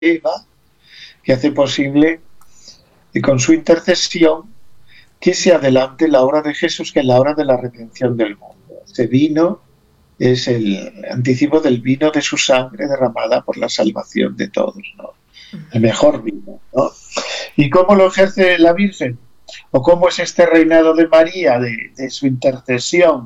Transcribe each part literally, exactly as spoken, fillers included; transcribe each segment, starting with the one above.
Eva, que hace posible que con su intercesión que se adelante la obra de Jesús, que es la obra de la redención del mundo. Ese vino es el anticipo del vino de su sangre derramada por la salvación de todos, ¿no? El mejor vino, ¿no? ¿Y cómo lo ejerce la Virgen? ¿O cómo es este reinado de María, de, de su intercesión?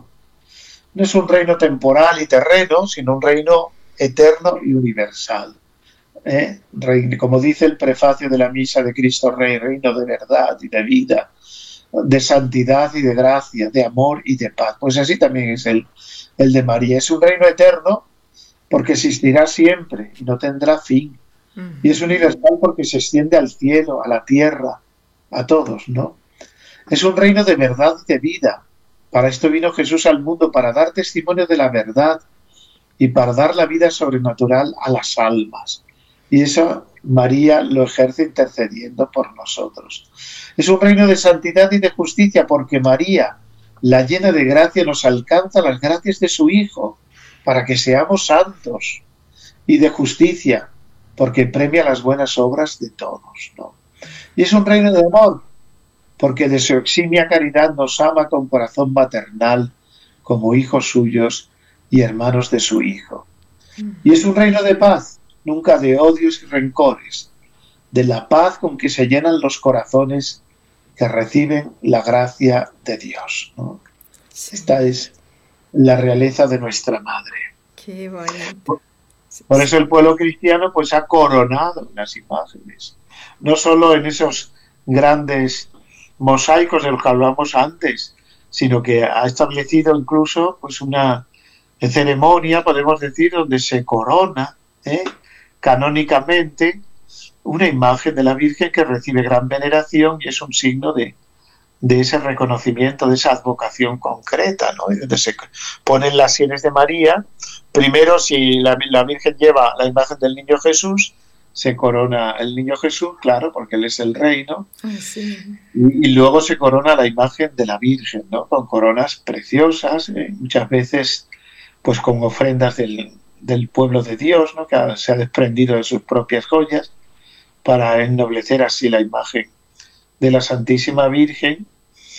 No es un reino temporal y terreno, sino un reino eterno y universal. ¿Eh? Reino, como dice el prefacio de la Misa de Cristo Rey, reino de verdad y de vida, de santidad y de gracia, de amor y de paz. Pues así también es el, el de María. Es un reino eterno porque existirá siempre y no tendrá fin. Y es universal porque se extiende al cielo, a la tierra, a todos, ¿no? Es un reino de verdad y de vida. Para esto vino Jesús al mundo, para dar testimonio de la verdad y para dar la vida sobrenatural a las almas. Y eso María lo ejerce intercediendo por nosotros. Es un reino de santidad y de justicia porque María, la llena de gracia, nos alcanza las gracias de su Hijo para que seamos santos, y de justicia porque premia las buenas obras de todos, ¿no? Y es un reino de amor porque de su eximia caridad nos ama con corazón maternal como hijos suyos y hermanos de su Hijo. Y es un reino de paz, nunca de odios y rencores, de la paz con que se llenan los corazones que reciben la gracia de Dios, ¿no? Sí. Esta es la realeza de nuestra Madre. Qué bonito. Por, por eso el pueblo cristiano pues ha coronado las imágenes, no solo en esos grandes mosaicos de los que hablamos antes, sino que ha establecido incluso pues una ceremonia, podemos decir, donde se corona ¿eh? canónicamente una imagen de la Virgen que recibe gran veneración y es un signo de, de ese reconocimiento, de esa advocación concreta, ¿no? Y donde se ponen las sienes de María. Primero, si la, la Virgen lleva la imagen del niño Jesús, se corona el niño Jesús, claro, porque él es el rey, ¿no? Ay, sí. Y, y luego se corona la imagen de la Virgen, ¿no? Con coronas preciosas, ¿eh? Muchas veces pues con ofrendas del, del pueblo de Dios, ¿no? Que se ha desprendido de sus propias joyas para ennoblecer así la imagen de la Santísima Virgen,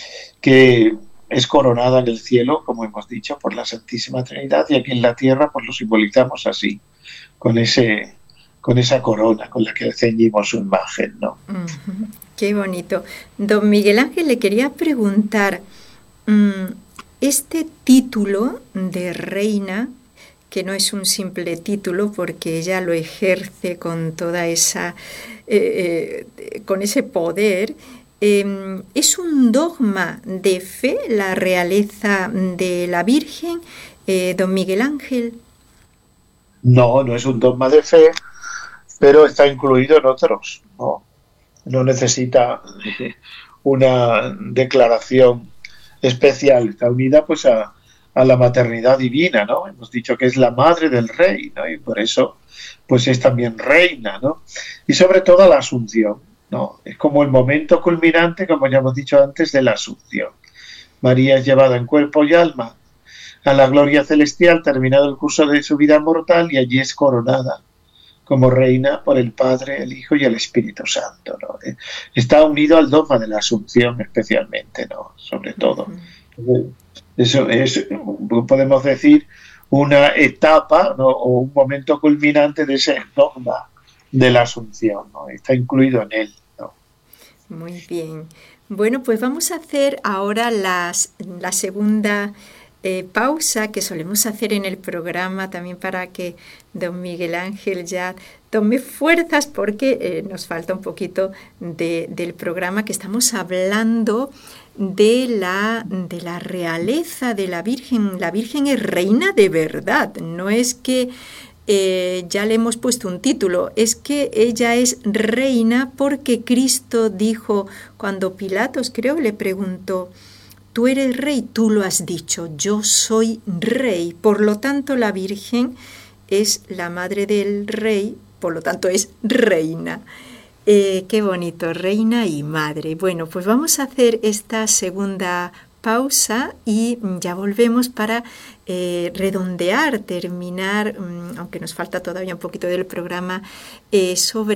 que es coronada en el cielo, como hemos dicho, por la Santísima Trinidad, y aquí en la tierra pues lo simbolizamos así, con ese con esa corona con la que ceñimos su imagen, ¿no? Uh-huh. Qué bonito. Don Miguel Ángel, le quería preguntar, um, este título de reina, que no es un simple título porque ella lo ejerce con toda esa, eh, eh, con ese poder, eh, ¿es un dogma de fe la realeza de la Virgen, eh, don Miguel Ángel? No, no es un dogma de fe, pero está incluido en otros, ¿no? No necesita una declaración especial, está unida pues a, a la maternidad divina, ¿no? Hemos dicho que es la madre del rey, ¿no? Y por eso pues es también reina, ¿no? Y sobre todo a la asunción, ¿no? Es como el momento culminante, como ya hemos dicho antes, de la asunción. María es llevada en cuerpo y alma a la gloria celestial, terminado el curso de su vida mortal, y allí es coronada como reina por el Padre, el Hijo y el Espíritu Santo, ¿no? Está unido al dogma de la Asunción especialmente, ¿no? Sobre todo. Eso es, podemos decir, una etapa, ¿no? O un momento culminante de ese dogma de la Asunción, ¿no? Está incluido en él, ¿no? Muy bien. Bueno, pues vamos a hacer ahora las, la segunda Eh, pausa que solemos hacer en el programa también para que don Miguel Ángel ya tome fuerzas porque eh, nos falta un poquito de, del programa, que estamos hablando de la, de la realeza de la Virgen. La Virgen es reina de verdad, no es que eh, ya le hemos puesto un título, es que ella es reina porque Cristo dijo, cuando Pilatos creo le preguntó, tú eres rey, tú lo has dicho, yo soy rey. Por lo tanto, la Virgen es la madre del rey, por lo tanto es reina. Eh, qué bonito, reina y madre. Bueno, pues vamos a hacer esta segunda pausa y ya volvemos para eh, redondear, terminar, um, aunque nos falta todavía un poquito del programa, eh, sobre